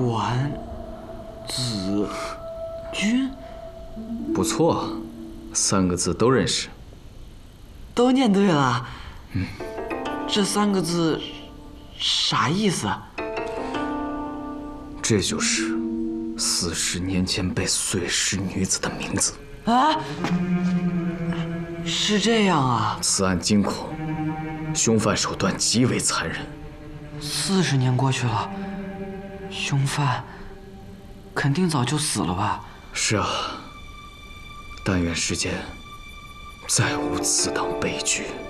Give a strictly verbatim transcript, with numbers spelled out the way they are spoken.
阮子君， 不错，三个字都认识， 都念对了。嗯，这三个字啥意思？ 这就是四十年前被碎尸女子的名字。 啊，是这样啊。 此案惊恐，凶犯手段极为残忍。 四十年过去了，凶犯肯定早就死了吧？ 是啊，但愿世间再无此等悲剧。